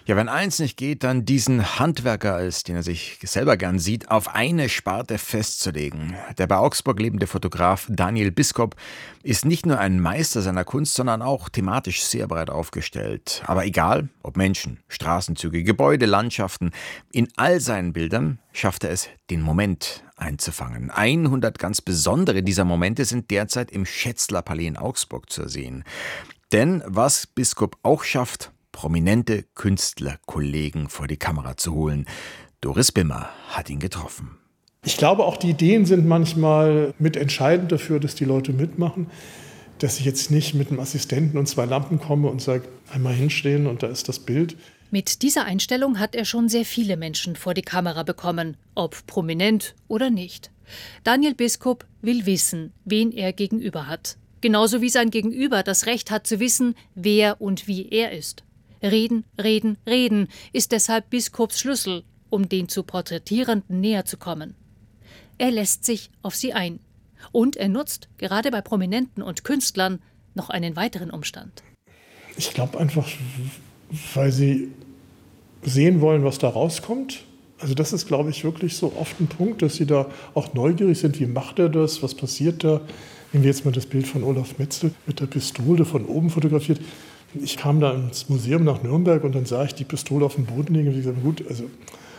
Ja, wenn eins nicht geht, dann diesen Handwerker, als den er sich selber gern sieht, auf eine Sparte festzulegen. Der bei Augsburg lebende Fotograf Daniel Biskup ist nicht nur ein Meister seiner Kunst, sondern auch thematisch sehr breit aufgestellt. Aber egal, ob Menschen, Straßenzüge, Gebäude, Landschaften, in all seinen Bildern schafft er es, den Moment einzufangen. 100 ganz besondere dieser Momente sind derzeit im Schätzler-Palais in Augsburg zu sehen. Denn was Biskup auch schafft, prominente Künstlerkollegen vor die Kamera zu holen. Doris Bimmer hat ihn getroffen. Ich glaube, auch die Ideen sind manchmal mitentscheidend dafür, dass die Leute mitmachen. Dass ich jetzt nicht mit einem Assistenten und 2 Lampen komme und sage, einmal hinstehen und da ist das Bild. Mit dieser Einstellung hat er schon sehr viele Menschen vor die Kamera bekommen, ob prominent oder nicht. Daniel Biskup will wissen, wen er gegenüber hat. Genauso wie sein Gegenüber das Recht hat zu wissen, wer und wie er ist. Reden, reden, reden ist deshalb Biskups Schlüssel, um den zu Porträtierenden näher zu kommen. Er lässt sich auf sie ein. Und er nutzt, gerade bei Prominenten und Künstlern, noch einen weiteren Umstand. Ich glaube einfach, weil sie sehen wollen, was da rauskommt. Also das ist, glaube ich, wirklich so oft ein Punkt, dass sie da auch neugierig sind. Wie macht er das? Was passiert da? Nehmen wir jetzt mal das Bild von Olaf Metzel mit der Pistole von oben fotografiert. Ich kam da ins Museum nach Nürnberg und dann sah ich die Pistole auf dem Boden liegen und ich gesagt, gut, also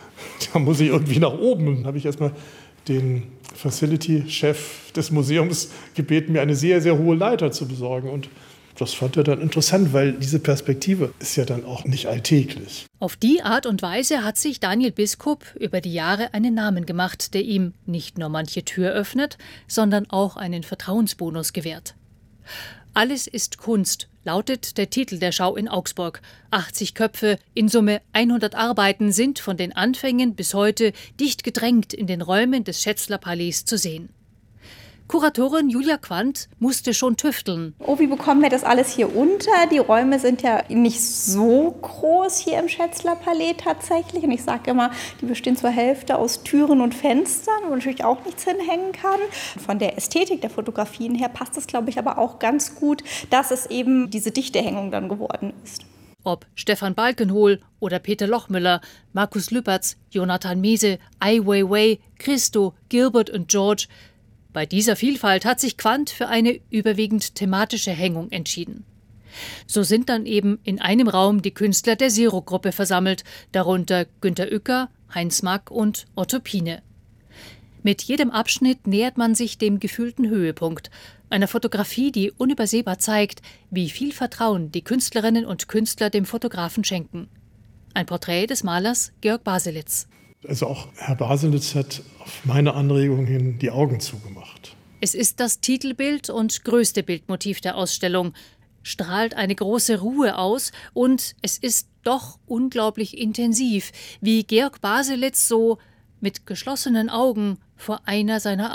da muss ich irgendwie nach oben. Und dann habe ich erstmal den Facility-Chef des Museums gebeten, mir eine sehr, sehr hohe Leiter zu besorgen. Und das fand er dann interessant, weil diese Perspektive ist ja dann auch nicht alltäglich. Auf die Art und Weise hat sich Daniel Biskup über die Jahre einen Namen gemacht, der ihm nicht nur manche Tür öffnet, sondern auch einen Vertrauensbonus gewährt. Alles ist Kunst, lautet der Titel der Schau in Augsburg. 80 Köpfe, in Summe 100 Arbeiten sind von den Anfängen bis heute dicht gedrängt in den Räumen des Schätzler-Palais zu sehen. Kuratorin Julia Quandt musste schon tüfteln. Oh, wie bekommen wir das alles hier unter? Die Räume sind ja nicht so groß hier im Schätzler-Palais tatsächlich. Und ich sage immer, die bestehen zur Hälfte aus Türen und Fenstern, wo natürlich auch nichts hinhängen kann. Von der Ästhetik der Fotografien her passt es, glaube ich, aber auch ganz gut, dass es eben diese Dichtehängung dann geworden ist. Ob Stefan Balkenhol oder Peter Lochmüller, Markus Lüpertz, Jonathan Mese, Ai Weiwei, Christo, Gilbert und George – bei dieser Vielfalt hat sich Quandt für eine überwiegend thematische Hängung entschieden. So sind dann eben in einem Raum die Künstler der Zero-Gruppe versammelt, darunter Günter Uecker, Heinz Mack und Otto Piene. Mit jedem Abschnitt nähert man sich dem gefühlten Höhepunkt, einer Fotografie, die unübersehbar zeigt, wie viel Vertrauen die Künstlerinnen und Künstler dem Fotografen schenken. Ein Porträt des Malers Georg Baselitz. Also auch Herr Baselitz hat auf meine Anregung hin die Augen zugemacht. Es ist das Titelbild und größte Bildmotiv der Ausstellung, strahlt eine große Ruhe aus und es ist doch unglaublich intensiv, wie Georg Baselitz so mit geschlossenen Augen vor einer seiner